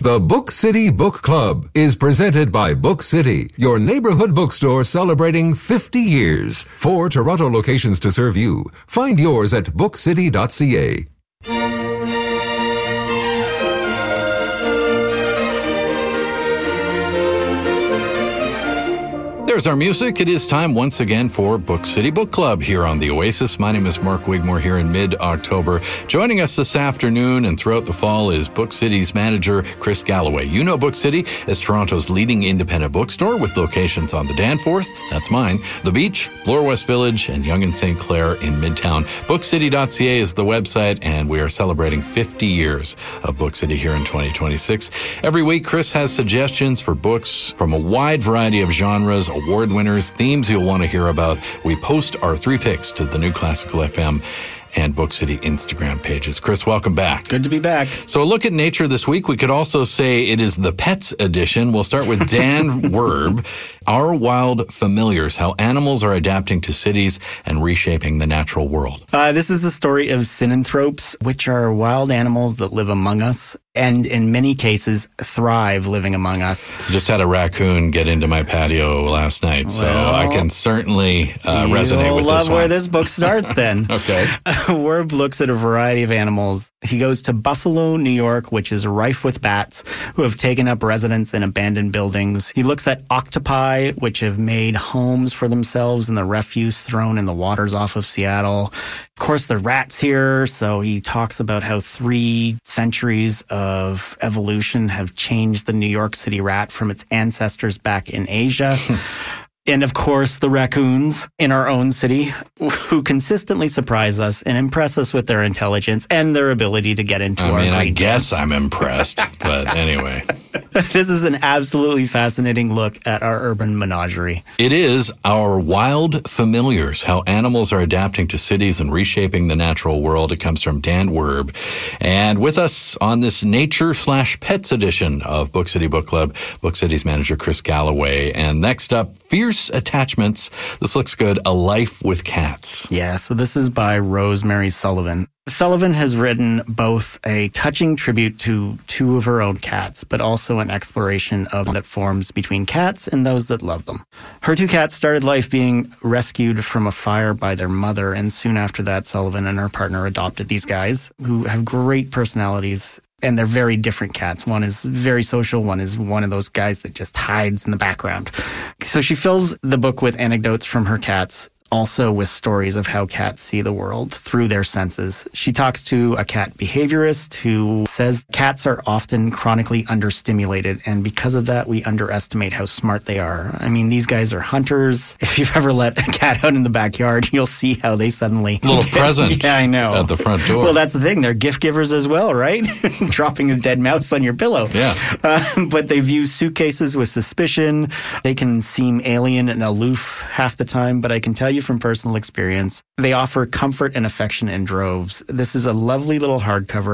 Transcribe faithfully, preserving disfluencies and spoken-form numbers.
The Book City Book Club is presented by Book City, your neighborhood bookstore celebrating fifty years. Four Toronto locations to serve you. Find yours at book city dot c a. There's our music. It is time once again for Book City Book Club here on The Oasis. My name is Mark Wigmore here in mid-October. Joining us this afternoon and throughout the fall is Book City's manager, Chris Galloway. You know Book City as Toronto's leading independent bookstore with locations on the Danforth, that's mine, the Beach, Bloor West Village, and Yonge and Saint Clair in Midtown. book city dot c a is the website, and we are celebrating fifty years of Book City here in twenty twenty-six. Every week, Chris has suggestions for books from a wide variety of genres, award winners, themes you'll want to hear about. We post our three picks to the New Classical F M and Book City Instagram pages. Chris, welcome back. Good to be back. So a look at nature this week. We could also say it is the Pets edition. We'll start with Dan Werb. Our Wild Familiars, How Animals Are Adapting to Cities and Reshaping the Natural World. Uh, this is the story of synanthropes, which are wild animals that live among us and in many cases thrive living among us. Just had a raccoon get into my patio last night, so well, I can certainly uh, resonate with this one. You'll love where this book starts then. Okay. Werb looks at a variety of animals. He goes to Buffalo, New York, which is rife with bats who have taken up residence in abandoned buildings. He looks at octopi, which have made homes for themselves in the refuse thrown in the waters off of Seattle. Of course, the rats here, so he talks about how three centuries of evolution have changed the New York City rat from its ancestors back in Asia. And of course, the raccoons in our own city who consistently surprise us and impress us with their intelligence and their ability to get into I our mean, I green guess bins. I'm impressed, but anyway. This is an absolutely fascinating look at our urban menagerie. It is Our Wild Familiars, How Animals Are Adapting to Cities and Reshaping the Natural World. It comes from Dan Werb. And with us on this nature slash pets edition of Book City Book Club, Book City's manager, Chris Galloway. And next up, Fierce Attachments. This looks good. A Life with Cats. Yeah, so this is by Rosemary Sullivan. Sullivan has written both a touching tribute to two of her own cats, but also an exploration of that forms between cats and those that love them. Her two cats started life being rescued from a fire by their mother, and soon after that, Sullivan and her partner adopted these guys who have great personalities. And they're very different cats. One is very social. One is one of those guys that just hides in the background. So she fills the book with anecdotes from her cats, also with stories of how cats see the world through their senses. She talks to a cat behaviorist who says cats are often chronically understimulated, and because of that, we underestimate how smart they are. I mean, these guys are hunters. If you've ever let a cat out in the backyard, you'll see how they suddenly... A little present yeah, I know. at the front door. Well, that's the thing. They're gift givers as well, right? Dropping a dead mouse on your pillow. Yeah. Uh, but they view suitcases with suspicion. They can seem alien and aloof half the time, but I can tell you from personal experience, they offer comfort and affection in droves. This is a lovely little hardcover